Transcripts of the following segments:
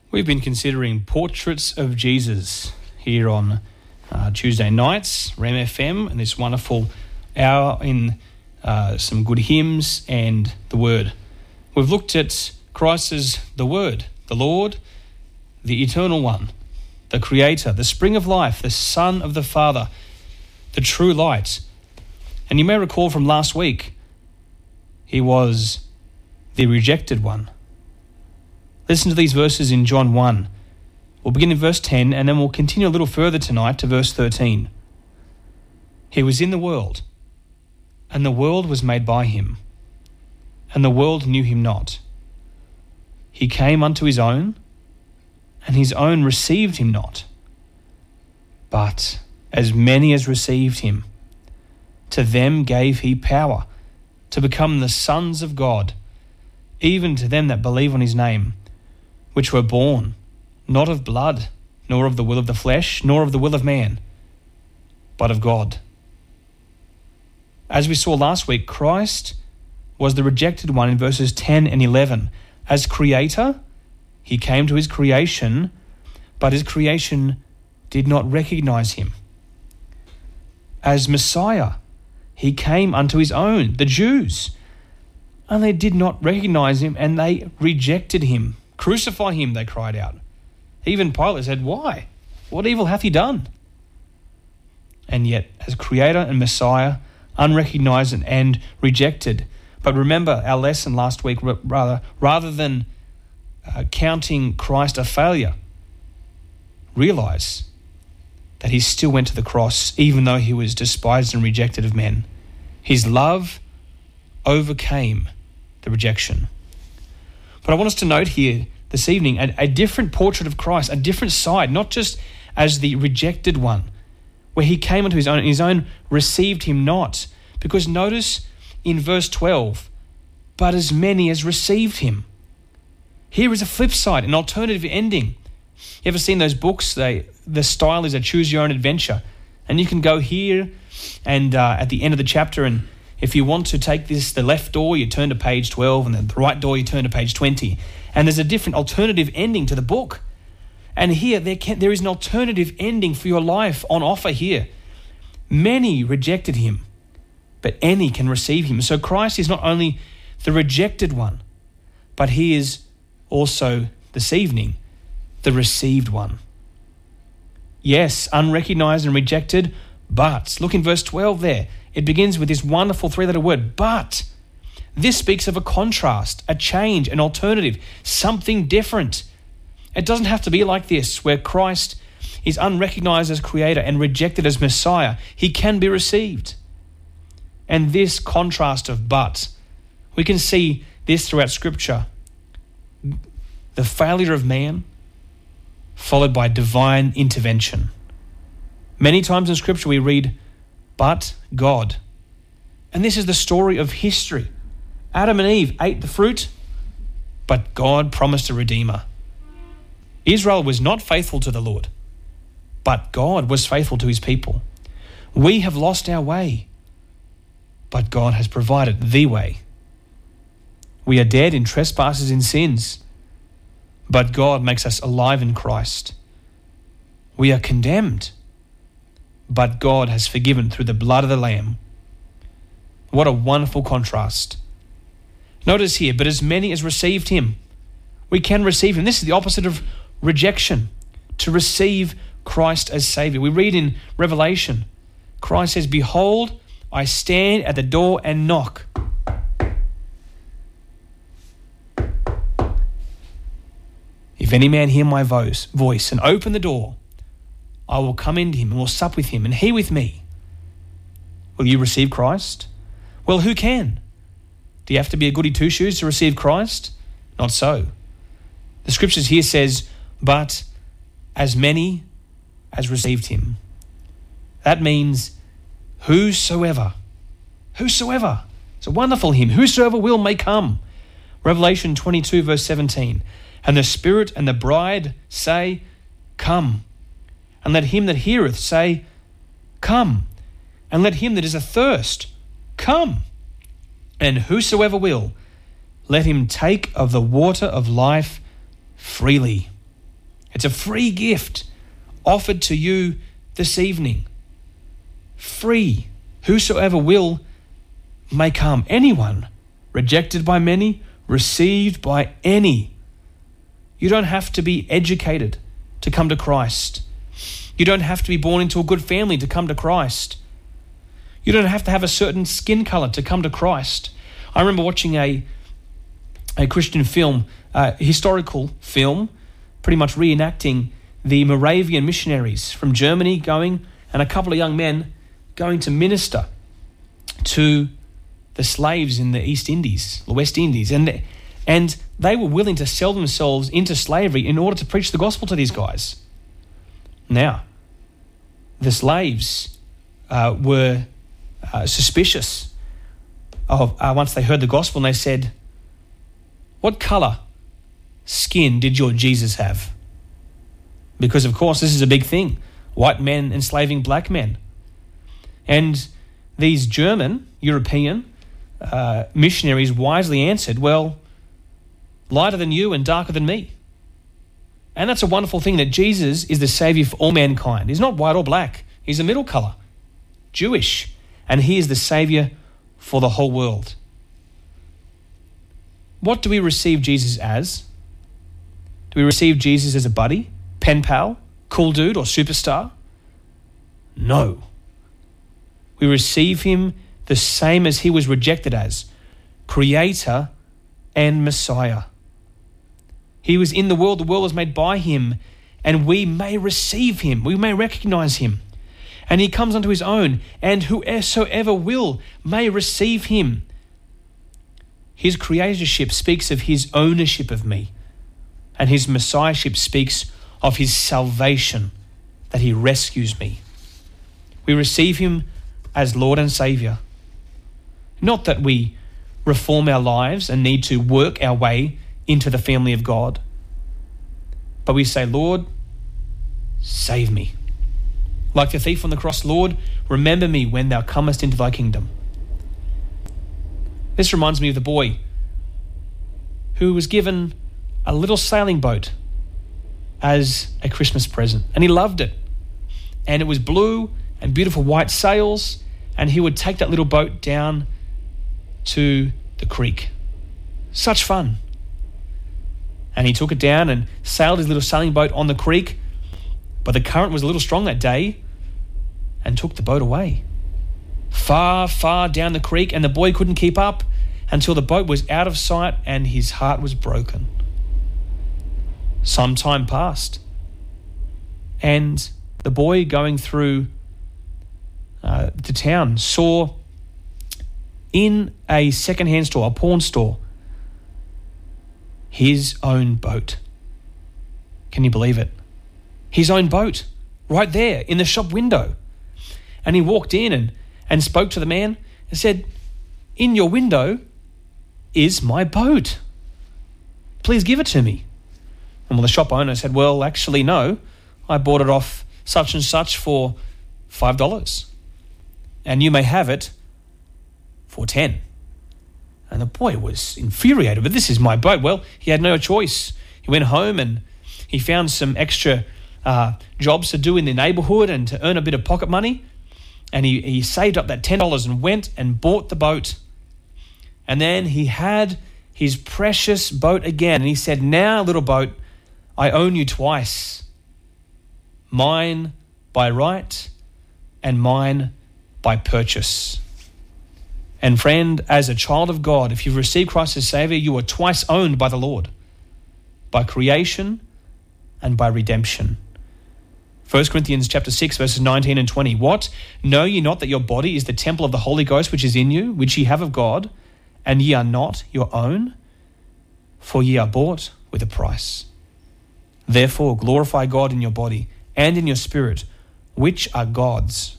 We've been considering Portraits of Jesus here on Tuesday nights, Ram FM, and this wonderful hour in some good hymns and the Word. We've looked at Christ as the Word, the Lord, the Eternal One, the Creator, the Spring of Life, the Son of the Father, the True Light. And you may recall from last week, he was the rejected one. Listen to these verses in John 1. We'll begin in verse 10 and then we'll continue a little further tonight to verse 13. He was in the world, and the world was made by him, and the world knew him not. He came unto his own, and his own received him not. But as many as received him, to them gave he power to become the sons of God, even to them that believe on his name, which were born, not of blood, nor of the will of the flesh, nor of the will of man, but of God. As we saw last week, Christ was the rejected one in verses 10 and 11. As Creator, he came to his creation, but his creation did not recognize him. As Messiah, he came unto his own, the Jews, and they did not recognize him, and they rejected him. Crucify him, they cried out. Even Pilate said, why? What evil hath he done? And yet, as Creator and Messiah, unrecognized and rejected. But remember our lesson last week, rather than counting Christ a failure, realize that he still went to the cross, even though he was despised and rejected of men. His love overcame the rejection. But I want us to note here this evening a different portrait of Christ, a different side, not just as the rejected one, where he came unto his own, and his own received him not. Because notice in verse 12, but as many as received him. Here is a flip side, an alternative ending. You ever seen those books? The style is a choose your own adventure. And you can go here and at the end of the chapter, and if you want to take this, the left door, you turn to page 12, and then the right door, you turn to page 20. And there's a different alternative ending to the book. And here, there is an alternative ending for your life on offer here. Many rejected him, but any can receive him. So Christ is not only the rejected one, but he is also, this evening, the received one. Yes, unrecognized and rejected, but look in verse 12 there. It begins with this wonderful three-letter word, but. This speaks of a contrast, a change, an alternative, something different. It doesn't have to be like this, where Christ is unrecognized as Creator and rejected as Messiah. He can be received. And this contrast of but, we can see this throughout Scripture. The failure of man followed by divine intervention. Many times in Scripture we read, but God. And this is the story of history. Adam and Eve ate the fruit, but God promised a Redeemer. Israel was not faithful to the Lord, but God was faithful to his people. We have lost our way, but God has provided the way. We are dead in trespasses and sins, but God makes us alive in Christ. We are condemned, but God has forgiven through the blood of the Lamb. What a wonderful contrast. Notice here, but as many as received him, we can receive him. This is the opposite of rejection, to receive Christ as Savior. We read in Revelation, Christ says, behold, I stand at the door and knock. If any man hear my voice and open the door, I will come into him and will sup with him and he with me. Will you receive Christ? Well, who can? Do you have to be a goody two-shoes to receive Christ? Not so. The Scriptures here says, but as many as received him. That means whosoever. Whosoever. It's a wonderful hymn. Whosoever will may come. Revelation 22 verse 17. And the Spirit and the bride say, come. And let him that heareth say, come. And let him that is athirst, come. And whosoever will, let him take of the water of life freely. It's a free gift offered to you this evening. Free. Whosoever will may come. Anyone. Rejected by many, received by any. You don't have to be educated to come to Christ. You don't have to be born into a good family to come to Christ. You don't have to have a certain skin color to come to Christ. I remember watching a Christian film, a historical film, pretty much reenacting the Moravian missionaries from Germany going, and a couple of young men going to minister to the slaves in the East Indies, the West Indies. And they were willing to sell themselves into slavery in order to preach the gospel to these guys. Now, the slaves were suspicious of once they heard the gospel, and they said, "What color skin did your Jesus have?" Because, of course, this is a big thing. White men enslaving black men. And these German, European missionaries wisely answered, "Well, lighter than you and darker than me." And that's a wonderful thing, that Jesus is the Savior for all mankind. He's not white or black. He's a middle color, Jewish. And he is the Savior for the whole world. What do we receive Jesus as? Do we receive Jesus as a buddy, pen pal, cool dude, or superstar? No. We receive him the same as he was rejected as, Creator and Messiah. He was in the world was made by him, and we may receive him, we may recognize him. And he comes unto his own, and whosoever will may receive him. His creatorship speaks of his ownership of me, and his messiahship speaks of his salvation, that he rescues me. We receive him as Lord and Savior. Not that we reform our lives and need to work our way into the family of God, but we say, "Lord, save me. Like the thief on the cross, Lord, remember me when thou comest into thy kingdom." This reminds me of the boy who was given a little sailing boat as a Christmas present, and he loved it. And it was blue and beautiful white sails, and he would take that little boat down to the creek. Such fun. And he took it down and sailed his little sailing boat on the creek, but the current was a little strong that day and took the boat away. Far, far down the creek, and the boy couldn't keep up until the boat was out of sight and his heart was broken. Some time passed, and the boy going through to town saw in a second-hand store, a pawn store, his own boat. Can you believe it? His own boat, right there in the shop window. And he walked in and spoke to the man and said, "In your window is my boat. Please give it to me." And well, the shop owner said, "Well, actually, no. I bought it off such and such for $5. And you may have it for $10. And the boy was infuriated, "But this is my boat." Well, he had no choice. He went home and he found some extra jobs to do in the neighborhood and to earn a bit of pocket money. And he saved up that $10 and went and bought the boat. And then he had his precious boat again. And he said, "Now, little boat, I own you twice. Mine by right and mine by purchase." And friend, as a child of God, if you've received Christ as Savior, you are twice owned by the Lord, by creation and by redemption. 1 Corinthians chapter 6, verses 19 and 20. "What? Know ye not that your body is the temple of the Holy Ghost which is in you, which ye have of God, and ye are not your own? For ye are bought with a price. Therefore glorify God in your body and in your spirit, which are God's."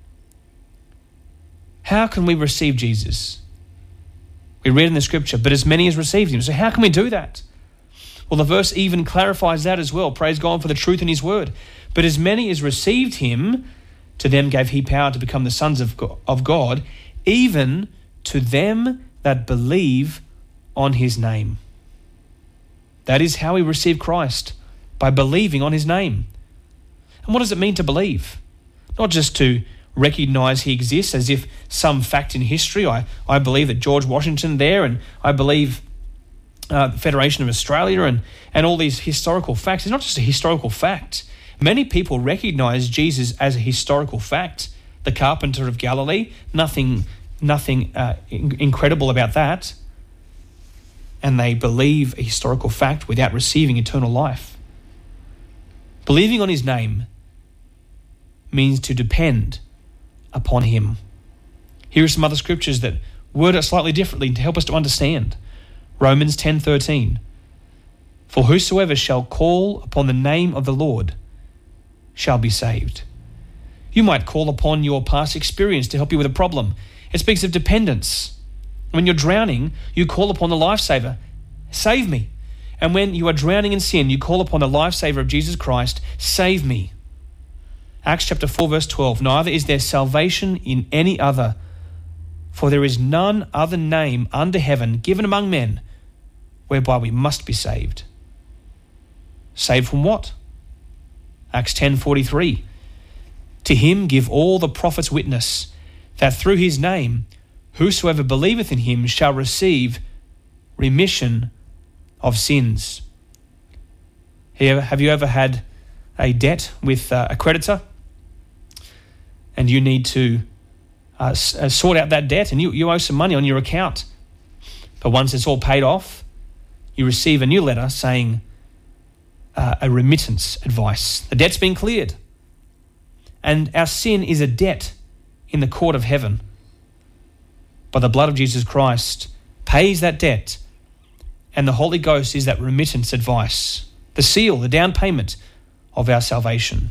How can we receive Jesus? We read in the scripture, "But as many as received him." So how can we do that? Well, the verse even clarifies that as well. Praise God for the truth in his word. "But as many as received him, to them gave he power to become the sons of God, even to them that believe on his name." That is how we receive Christ, by believing on his name. And what does it mean to believe? Not just to recognize he exists as if some fact in history. I believe that George Washington there, and I believe the Federation of Australia and all these historical facts. It's not just a historical fact. Many people recognize Jesus as a historical fact. The carpenter of Galilee, nothing incredible about that. And they believe a historical fact without receiving eternal life. Believing on his name means to depend upon him. Here are some other scriptures that word it slightly differently to help us to understand. Romans 10:13. For whosoever shall call upon the name of the Lord shall be saved. You might call upon your past experience to help you with a problem. It speaks of dependence. When you're drowning, you call upon the lifesaver, save me. And when you are drowning in sin, you call upon the lifesaver of Jesus Christ, save me. Acts chapter 4 verse 12, neither is there salvation in any other, for there is none other name under heaven given among men whereby we must be saved. Saved from what? Acts 10:43, to him give all the prophets witness, that through his name whosoever believeth in him shall receive remission of sins. Have you ever had a debt with a creditor and you need to sort out that debt, and you owe some money on your account, but once it's all paid off, you receive a new letter saying a remittance advice. The debt's been cleared. And our sin is a debt in the court of heaven. But the blood of Jesus Christ pays that debt, and the Holy Ghost is that remittance advice, the seal, the down payment of our salvation.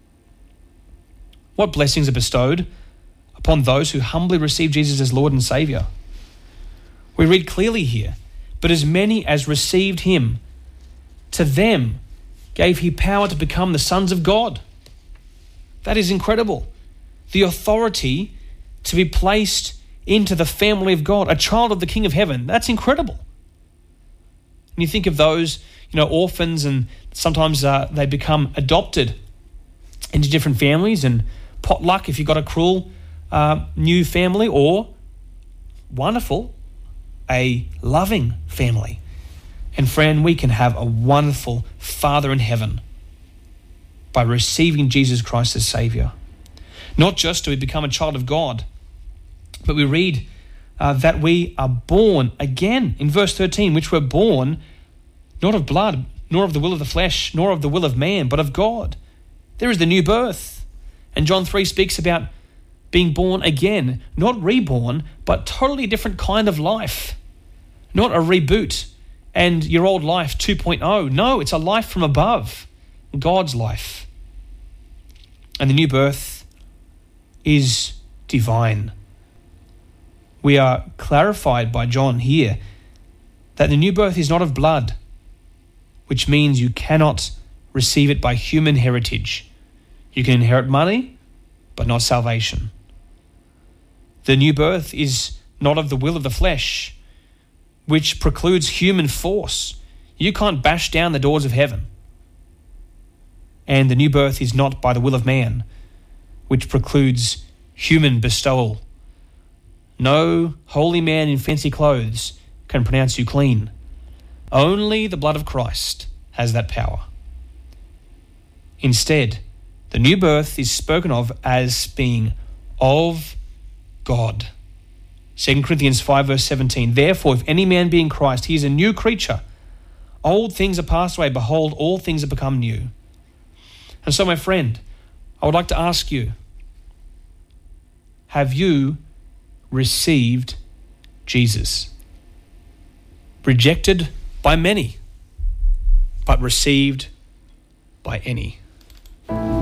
What blessings are bestowed upon those who humbly receive Jesus as Lord and Saviour? We read clearly here, but as many as received him, to them gave he power to become the sons of God. That is incredible. The authority to be placed into the family of God, a child of the King of Heaven. That's incredible. And you think of those, orphans, and sometimes they become adopted into different families, and potluck if you've got a cruel new family, or wonderful, a loving family. And friend, we can have a wonderful Father in heaven by receiving Jesus Christ as Saviour. Not just do we become a child of God, but we read that we are born again in verse 13, which we're born not of blood, nor of the will of the flesh, nor of the will of man, but of God. There is the new birth. And John 3 speaks about being born again, not reborn, but totally different kind of life. Not a reboot and your old life 2.0. No, it's a life from above, God's life. And the new birth is divine. We are clarified by John here that the new birth is not of blood, which means you cannot receive it by human heritage. You can inherit money, but not salvation. The new birth is not of the will of the flesh, which precludes human force. You can't bash down the doors of heaven. And the new birth is not by the will of man, which precludes human bestowal. No holy man in fancy clothes can pronounce you clean. Only the blood of Christ has that power. Instead, the new birth is spoken of as being of God. 2 Corinthians 5 verse 17, therefore, if any man be in Christ, he is a new creature. Old things are passed away. Behold, all things have become new. And so, my friend, I would like to ask you, have you received Jesus? Rejected by many, but received by any.